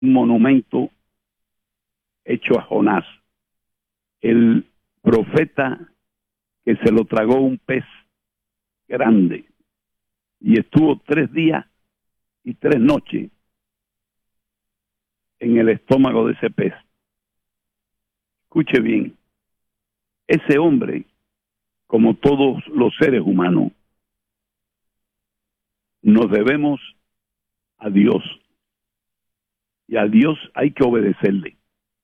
un monumento hecho a Jonás, el profeta que se lo tragó un pez grande y estuvo 3 días y 3 noches en el estómago de ese pez. Escuche bien, ese hombre, como todos los seres humanos, nos debemos a Dios, y a Dios hay que obedecerle.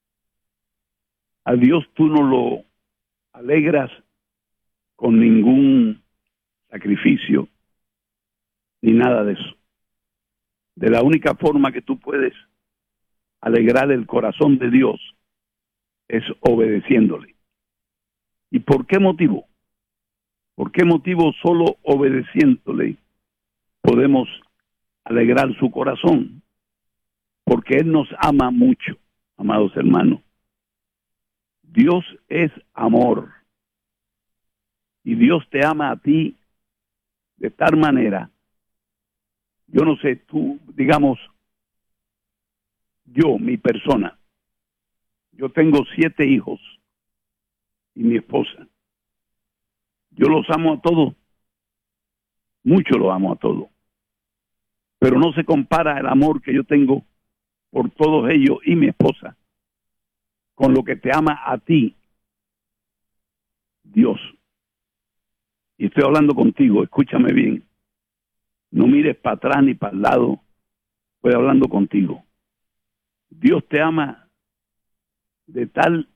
A Dios tú no lo alegras con ningún sacrificio ni nada de eso. De la única forma que tú puedes alegrar el corazón de Dios es obedeciéndole. ¿Y por qué motivo? ¿Por qué motivo solo obedeciéndole podemos alegrar su corazón? Porque Él nos ama mucho, amados hermanos. Dios es amor. Y Dios te ama a ti de tal manera. Yo no sé, tú, digamos, yo, mi persona, yo tengo 7 hijos y mi esposa. Yo los amo a todos, mucho los amo a todos. Pero no se compara el amor que yo tengo por todos ellos y mi esposa con lo que te ama a ti, Dios. Y estoy hablando contigo, escúchame bien. No mires para atrás ni para el lado, estoy hablando contigo. Dios te ama de tal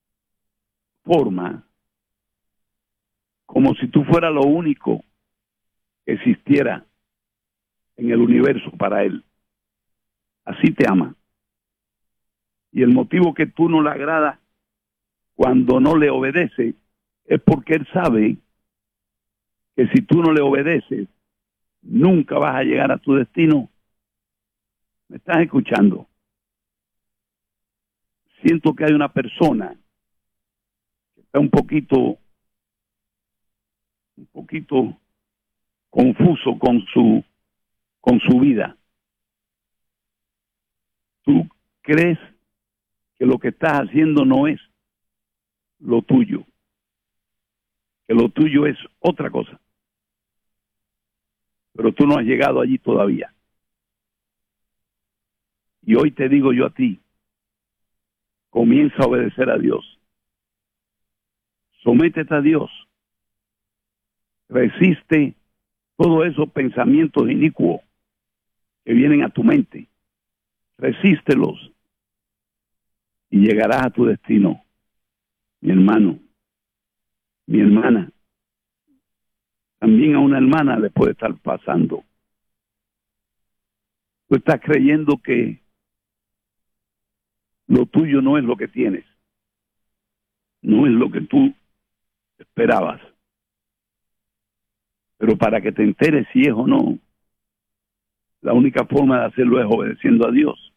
forma como si tú fueras lo único que existiera en el universo para Él. Así te ama. Y el motivo que tú no le agradas cuando no le obedeces es porque Él sabe que si tú no le obedeces, nunca vas a llegar a tu destino. ¿Me estás escuchando? Siento que hay una persona que está un poquito confuso con su vida. Tú crees que lo que estás haciendo no es lo tuyo, que lo tuyo es otra cosa, pero tú no has llegado allí todavía. Y hoy te digo yo a ti, comienza a obedecer a Dios, sométete a Dios, resiste todos esos pensamientos inicuos que vienen a tu mente, resístelos y llegarás a tu destino. Mi hermano, mi hermana, también a una hermana le puede estar pasando. Tú estás creyendo que lo tuyo no es lo que tienes, no es lo que tú esperabas. Pero para que te enteres si es o no, la única forma de hacerlo es obedeciendo a Dios.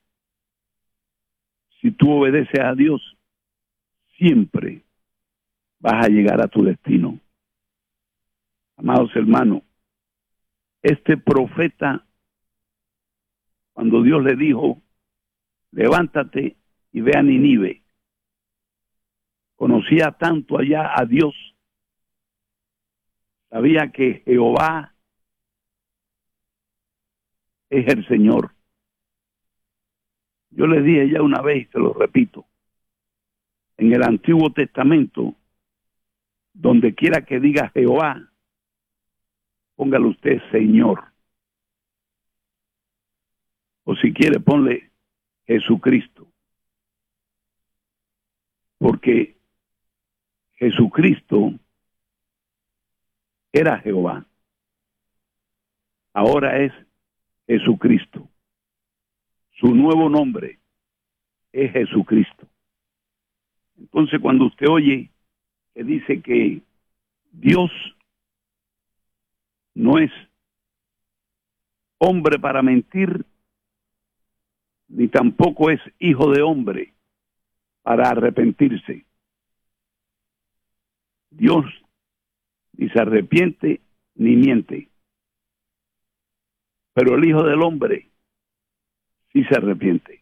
Si tú obedeces a Dios, siempre vas a llegar a tu destino. Amados hermanos, este profeta, cuando Dios le dijo, levántate y ve a Nínive, conocía tanto allá a Dios, sabía que Jehová es el Señor. Yo le dije ya una vez y se lo repito, en el Antiguo Testamento, donde quiera que diga Jehová, póngale usted Señor. O si quiere, ponle Jesucristo. Porque Jesucristo era Jehová. Ahora es Jesucristo. Su nuevo nombre es Jesucristo. Entonces, cuando usted oye que dice que Dios no es hombre para mentir, ni tampoco es hijo de hombre para arrepentirse. Dios ni se arrepiente ni miente. Pero el Hijo del Hombre sí se arrepiente.